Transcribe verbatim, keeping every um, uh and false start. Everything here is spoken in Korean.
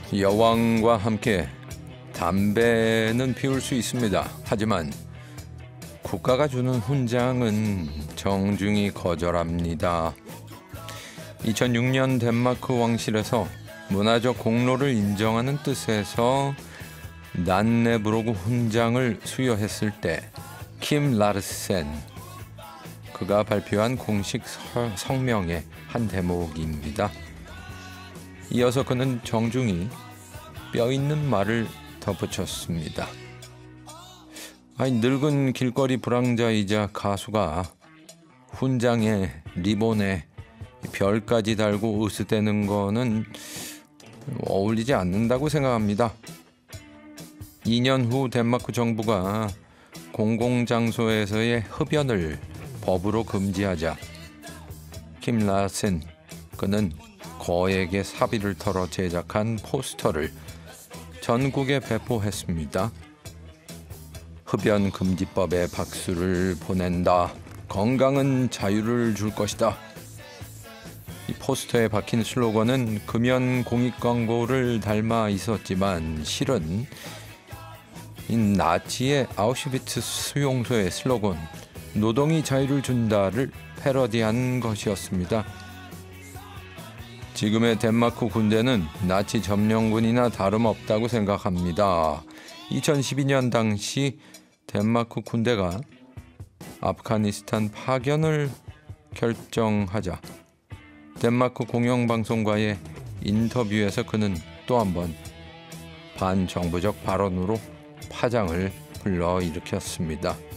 여왕과 함께 담배는 피울 수 있습니다. 하지만 국가가 주는 훈장은 정중히 거절합니다. 이천육 년 덴마크 왕실에서 문화적 공로를 인정하는 뜻에서 난네브로그 훈장을 수여했을 때 킴 라르센 그가 발표한 공식 서, 성명의 한 대목입니다. 이어서 그는 정중히 뼈 있는 말을 덧붙였습니다. 아니, 늙은 길거리 불황자이자 가수가 훈장에 리본에 별까지 달고 으스대는 거는 어울리지 않는다고 생각합니다. 이 년 후 덴마크 정부가 공공장소에서의 흡연을 법으로 금지하자 킴 라센 그는 거액의 사비를 털어 제작한 포스터를 전국에 배포했습니다. 흡연 금지법에 박수를 보낸다. 건강은 자유를 줄 것이다. 이 포스터에 박힌 슬로건은 금연 공익 광고를 닮아 있었지만 실은 이 나치의 아우슈비츠 수용소의 슬로건 노동이 자유를 준다를 패러디한 것이었습니다. 지금의 덴마크 군대는 나치 점령군이나 다름없다고 생각합니다. 이천십이 년 당시 덴마크 군대가 아프가니스탄 파견을 결정하자 덴마크 공영방송과의 인터뷰에서 그는 또 한 번 반정부적 발언으로 파장을 불러일으켰습니다.